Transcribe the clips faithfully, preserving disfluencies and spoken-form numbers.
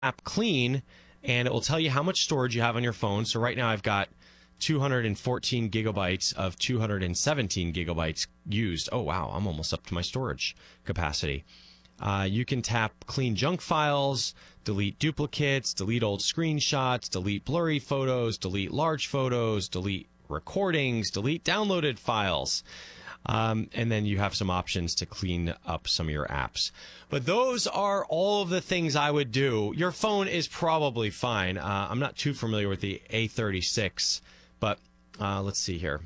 app clean, and it will tell you how much storage you have on your phone. So right now I've got two hundred fourteen gigabytes of two hundred seventeen gigabytes used. Oh, wow, I'm almost up to my storage capacity. Uh, you can tap clean junk files, delete duplicates, delete old screenshots, delete blurry photos, delete large photos, delete recordings, delete downloaded files. Um, and then you have some options to clean up some of your apps. But those are all of the things I would do. Your phone is probably fine. Uh, I'm not too familiar with the A thirty-six, but uh, let's see here.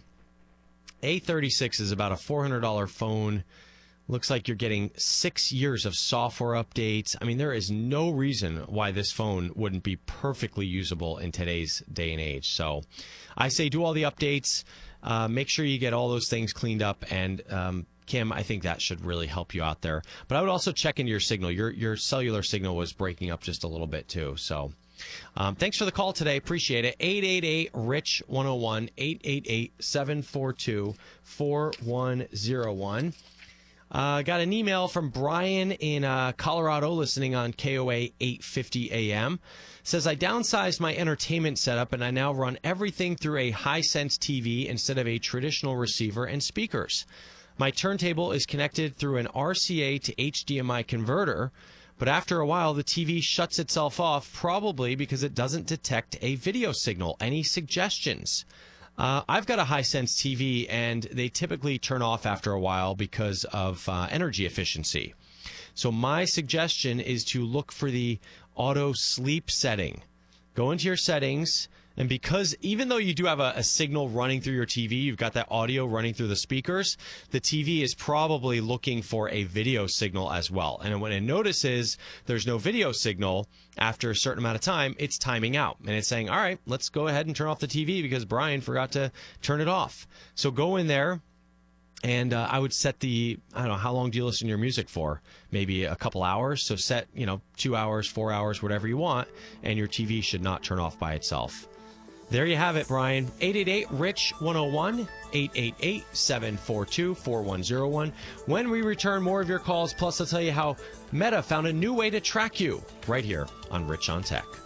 A thirty-six is about a four hundred dollars phone. Looks like you're getting six years of software updates. I mean, there is no reason why this phone wouldn't be perfectly usable in today's day and age. So I say do all the updates. Uh, make sure you get all those things cleaned up. And um, Kim, I think that should really help you out there. But I would also check into your signal. Your, your cellular signal was breaking up just a little bit, too. So um, thanks for the call today. Appreciate it. eight eight eight, R I C H, one oh one, eight eight eight, seven four two, four one oh one. Uh, got an email from Brian in uh, Colorado listening on K O A eight fifty A M. Says, I downsized my entertainment setup and I now run everything through a Hisense T V instead of a traditional receiver and speakers. My turntable is connected through an R C A to H D M I converter, but after a while the T V shuts itself off, probably because it doesn't detect a video signal. Any suggestions? Uh, I've got a Hisense T V, and they typically turn off after a while because of uh, energy efficiency. So my suggestion is to look for the auto sleep setting. Go into your settings, and because even though you do have a, a signal running through your T V, you've got that audio running through the speakers, the T V is probably looking for a video signal as well. And when it notices there's no video signal after a certain amount of time, it's timing out. And it's saying, all right, let's go ahead and turn off the T V because Brian forgot to turn it off. So go in there. And uh, I would set the, I don't know, how long do you listen to your music for? Maybe a couple hours. So set, you know, two hours, four hours, whatever you want. And your T V should not turn off by itself. There you have it, Brian. eight eight eight, R I C H, one oh one, eight eight eight, seven four two, four one oh one. When we return, more of your calls. Plus, I'll tell you how Meta found a new way to track you right here on Rich on Tech.